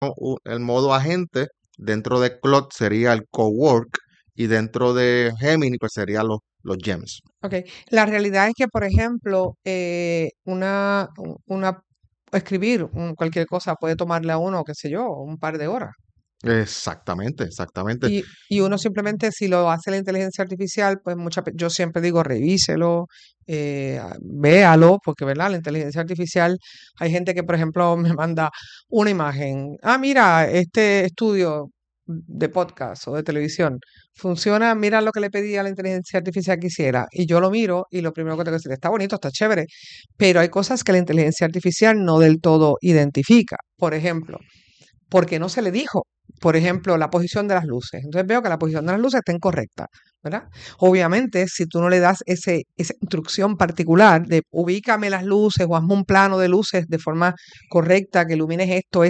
el modo agente, dentro de Claude sería el cowork y dentro de Gemini pues serían los gems. Ok, la realidad es que, por ejemplo, escribir cualquier cosa puede tomarle a uno, qué sé yo, un par de horas. Exactamente, exactamente. Y uno simplemente, si lo hace la inteligencia artificial, pues yo siempre digo, revíselo, véalo, porque, ¿verdad? La inteligencia artificial, hay gente que, por ejemplo, me manda una imagen. Ah, mira, este estudio de podcast o de televisión funciona, mira lo que le pedí a la inteligencia artificial que hiciera. Y yo lo miro y lo primero que tengo que decir, está bonito, está chévere, pero hay cosas que la inteligencia artificial no del todo identifica. Por ejemplo, porque no se le dijo, por ejemplo, la posición de las luces. Entonces veo que la posición de las luces está incorrecta, ¿verdad? Obviamente, si tú no le das esa instrucción particular de ubícame las luces o hazme un plano de luces de forma correcta, que ilumines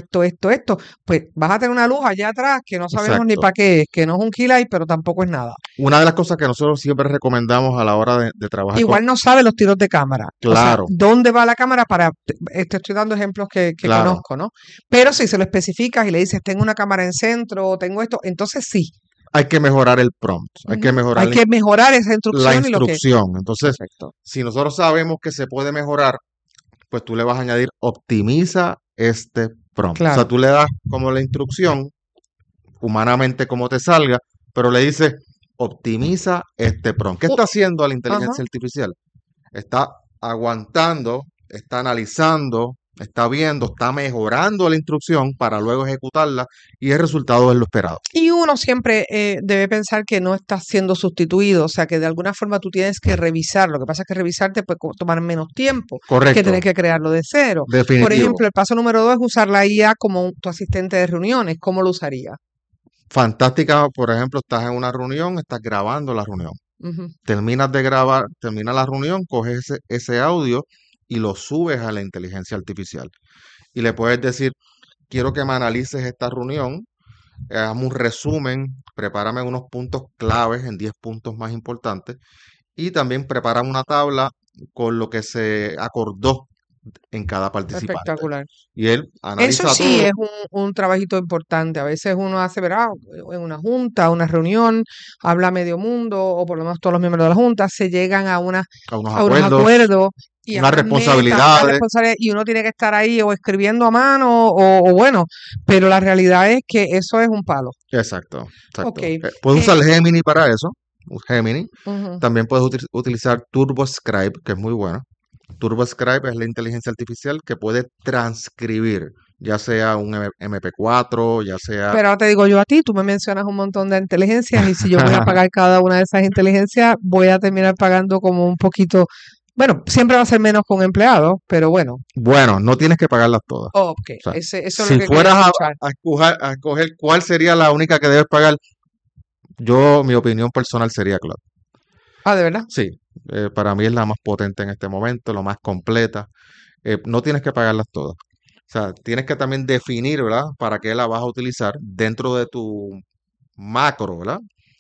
esto, pues vas a tener una luz allá atrás que no sabemos ni Exacto. para qué es, que no es un key light, pero tampoco es nada. Una de las cosas que nosotros siempre recomendamos a la hora de trabajar con... Igual no sabe los tiros de cámara. O sea, Claro, ¿dónde va la cámara para...? Te estoy dando ejemplos que claro. conozco, ¿no? Pero si se lo especificas y le dices, tengo una cámara en centro, tengo esto, entonces sí. Hay que mejorar el prompt, hay que Ujú. mejorar Hay que mejorar esa la instrucción y lo que... instrucción. Entonces, Correcto. si nosotros sabemos que se puede mejorar, pues tú le vas a añadir optimiza este prompt. O sea, Claro. tú le das como la instrucción, humanamente como te salga, pero le dices optimiza este prompt. ¿Qué U- está haciendo la Ajá. inteligencia artificial? Está aguantando, está analizando, está viendo, está mejorando la instrucción para luego ejecutarla y el resultado es lo esperado. Y uno siempre debe pensar que no está siendo sustituido, o sea, que de alguna forma tú tienes que revisar. Lo que pasa es que revisar te puede tomar menos tiempo que Correcto, tener que crearlo de cero. Por definitivo. ejemplo, el paso número 2 es usar la IA como tu asistente de reuniones. ¿Cómo lo usaría? Fantástica, por ejemplo, estás en una reunión, estás grabando la reunión. Ujú. Terminas de grabar, termina la reunión, coges ese audio y lo subes a la inteligencia artificial. Y le puedes decir, quiero que me analices esta reunión, hazme un resumen, prepárame unos puntos claves en 10 puntos más importantes y también prepara una tabla con lo que se acordó en cada participante. Espectacular. Y él Eso analiza sí todo. es un trabajito importante. A veces uno hace, ¿verdad? En una junta, una reunión, habla medio mundo, o por lo menos todos los miembros de la junta, se llegan A unos a unos acuerdos, acuerdos y a unas unas metas, unas responsabilidades. responsabilidades, y uno tiene que estar ahí o escribiendo a mano o bueno, pero la realidad es que eso es un palo. Exacto, Ok. exacto. Puedes usar Gemini para eso, Gemini. Ujú. También puedes utilizar TurboScribe, que es muy bueno. TurboScribe es la inteligencia artificial que puede transcribir, ya sea un MP4, ya sea... Pero ahora te digo yo a ti, tú me mencionas un montón de inteligencias y si yo voy a pagar cada una de esas inteligencias, voy a terminar pagando como un poquito, bueno, siempre va a ser menos con empleados, pero bueno, Bueno, no tienes que pagarlas todas. ok, O sea, eso es lo si que quería fueras escuchar. a escoger cuál sería la única que debes pagar, yo, mi opinión personal sería Cloud. Ah, ¿de verdad? Sí, para mí es la más potente en este momento, la más completa. No tienes que pagarlas todas. O sea, tienes que también definir, ¿verdad? Para qué la vas a utilizar dentro de tu macro, ¿verdad?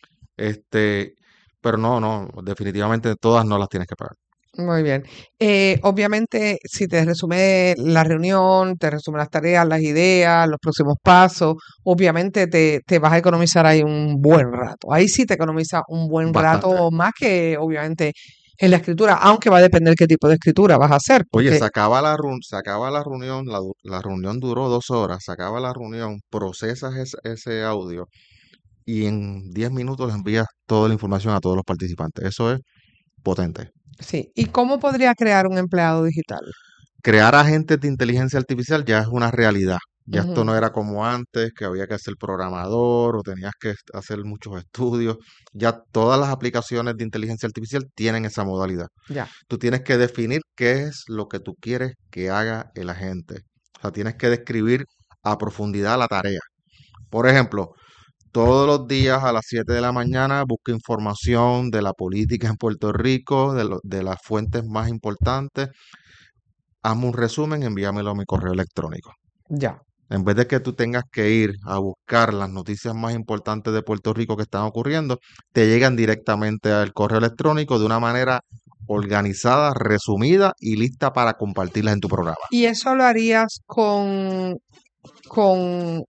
Este, pero no, definitivamente todas no las tienes que pagar. Muy bien. Obviamente, si te resume la reunión, te resume las tareas, las ideas, los próximos pasos, obviamente te vas a economizar ahí un buen rato. Ahí sí te economiza un buen Bastante. rato, más que obviamente en la escritura, aunque va a depender qué tipo de escritura vas a hacer, Oye, porque se acaba la reunión, la reunión duró 2 horas, se acaba la reunión, procesas ese audio y en 10 minutos le envías toda la información a todos los participantes. Eso es potente. sí. ¿Y cómo podría crear un empleado digital? Crear agentes de inteligencia artificial ya es una realidad. Ya esto Ujú. no era como antes, que había que ser programador o tenías que hacer muchos estudios. Ya todas las aplicaciones de inteligencia artificial tienen esa modalidad. Ya. Tú tienes que definir qué es lo que tú quieres que haga el agente. O sea, tienes que describir a profundidad la tarea. Por ejemplo, todos los días a las 7 de la mañana busca información de la política en Puerto Rico, de las fuentes más importantes. Hazme un resumen, envíamelo a mi correo electrónico. Ya. En vez de que tú tengas que ir a buscar las noticias más importantes de Puerto Rico que están ocurriendo, te llegan directamente al correo electrónico de una manera organizada, resumida y lista para compartirlas en tu programa. ¿Y eso lo harías con con